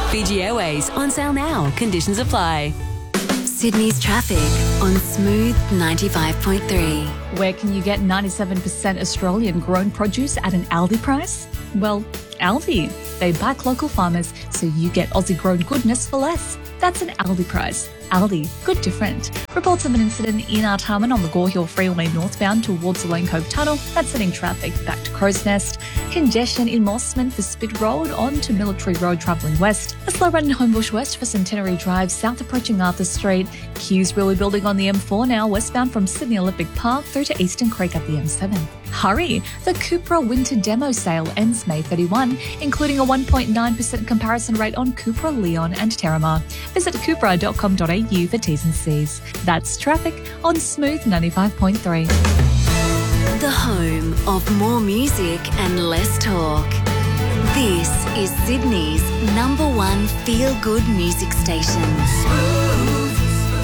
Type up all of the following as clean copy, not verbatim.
Fiji Airways on sale now. Conditions apply. Sydney's traffic on Smooth 95.3. Where can you get 97% Australian grown produce at an Aldi price? Well, Aldi. They back local farmers so you get Aussie grown goodness for less. That's an Aldi price. Aldi, good different. Reports of an incident in Artarmon on the Gore Hill Freeway northbound towards the Lane Cove Tunnel. That's sending traffic back to Crow's Nest. Congestion in Mossman for Spit Road on to Military Road travelling west. A slow run in Homebush West for Centenary Drive south approaching Arthur Street. Queues really building on the M4 now westbound from Sydney Olympic Park through to Eastern Creek at the M7. Hurry! The Cupra Winter Demo Sale ends May 31, including a 1.9% comparison rate on Cupra, Leon and Terramar. Visit cupra.com.au for T's and C's. That's traffic on Smooth 95.3. The home of more music and less talk. This is Sydney's #1 feel-good music station. Smooth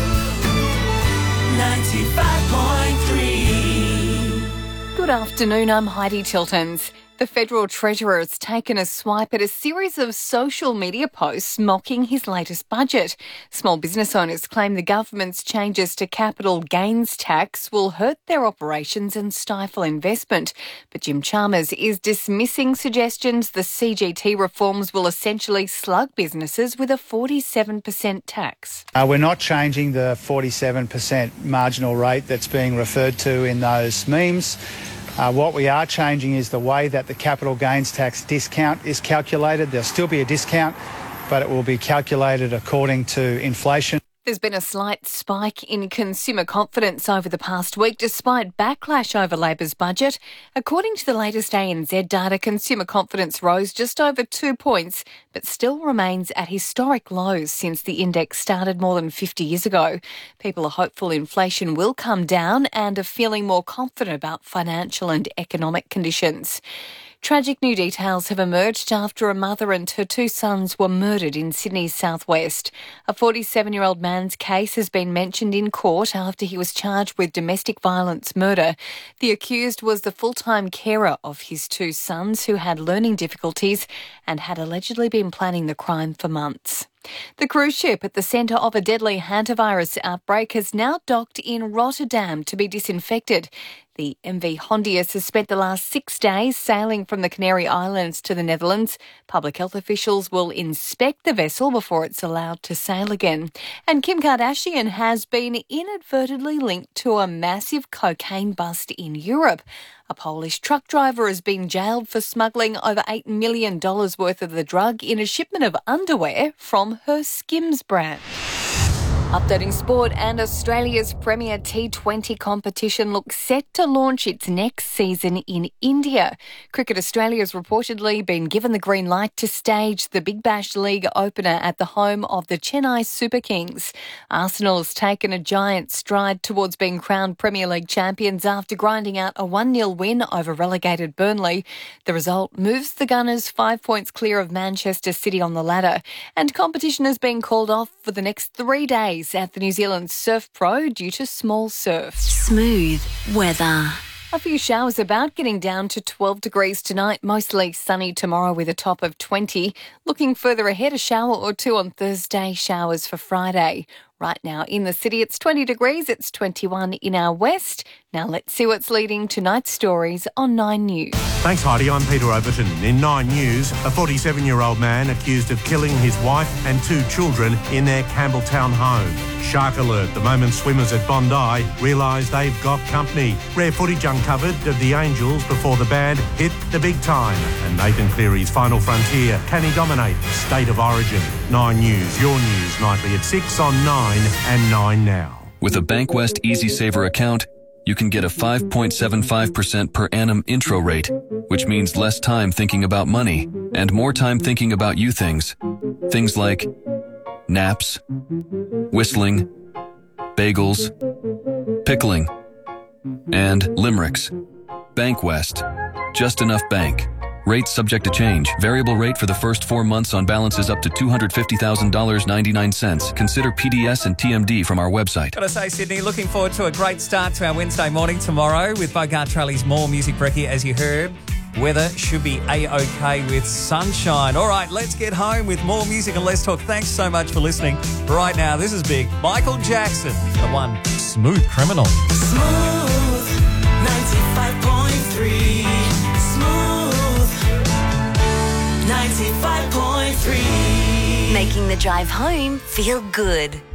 95.3. Good afternoon, I'm Heidi Chiltons. The Federal Treasurer has taken a swipe at a series of social media posts mocking his latest budget. Small business owners claim the government's changes to capital gains tax will hurt their operations and stifle investment. But Jim Chalmers is dismissing suggestions the CGT reforms will essentially slug businesses with a 47% tax. We're not changing the 47% marginal rate that's being referred to in those memes. What we are changing is the way that the capital gains tax discount is calculated. There'll still be a discount, but it will be calculated according to inflation. There's been a slight spike in consumer confidence over the past week despite backlash over Labor's budget. According to the latest ANZ data, consumer confidence rose just over 2 points but still remains at historic lows since the index started more than 50 years ago. People are hopeful inflation will come down and are feeling more confident about financial and economic conditions. Tragic new details have emerged after a mother and her 2 sons were murdered in Sydney's southwest. A 47-year-old man's case has been mentioned in court after he was charged with domestic violence murder. The accused was the full-time carer of his 2 sons who had learning difficulties and had allegedly been planning the crime for months. The cruise ship at the centre of a deadly hantavirus outbreak has now docked in Rotterdam to be disinfected. The MV Hondius has spent the last 6 days sailing from the Canary Islands to the Netherlands. Public health officials will inspect the vessel before it's allowed to sail again. And Kim Kardashian has been inadvertently linked to a massive cocaine bust in Europe. A Polish truck driver has been jailed for smuggling over $8 million worth of the drug in a shipment of underwear from her Skims brand. Updating sport, and Australia's premier T20 competition looks set to launch its next season in India. Cricket Australia has reportedly been given the green light to stage the Big Bash League opener at the home of the Chennai Super Kings. Arsenal has taken a giant stride towards being crowned Premier League champions after grinding out a 1-0 win over relegated Burnley. The result moves the Gunners 5 points clear of Manchester City on the ladder, and competition has been called off for the next 3 days at the New Zealand Surf Pro due to small surf. Smooth weather. A few showers about, getting down to 12 degrees tonight, mostly sunny tomorrow with a top of 20. Looking further ahead, a shower or 2 on Thursday, showers for Friday. Right now in the city, it's 20 degrees, it's 21 in our west. Now let's see what's leading tonight's stories on 9 News. Thanks, Heidi. I'm Peter Overton. In 9 News, a 47-year-old man accused of killing his wife and 2 children in their Campbelltown home. Shark alert, the moment swimmers at Bondi realise they've got company. Rare footage uncovered of the Angels before the band hit the big time. And Nathan Cleary's final frontier. Can he dominate State of Origin? 9 News, your news nightly at 6 on 9 and 9 now. With a Bankwest Easy Saver account, you can get a 5.75% per annum intro rate, which means less time thinking about money and more time thinking about you things. Things like naps, whistling, bagels, pickling, and limericks. Bankwest. Just enough bank. Rates subject to change. Variable rate for the first 4 months on balances up to $250,000.99. Consider PDS and TMD from our website. Gotta say, Sydney, looking forward to a great start to our Wednesday morning tomorrow with Bogart Trelly's More Music Brekkie, as you heard. Weather should be A-OK with sunshine. All right, let's get home with more music and less talk. Thanks so much for listening. Right now, this is big. Michael Jackson, the one Smooth Criminal. Smooth 95.3. Smooth 95.3. Making the drive home feel good.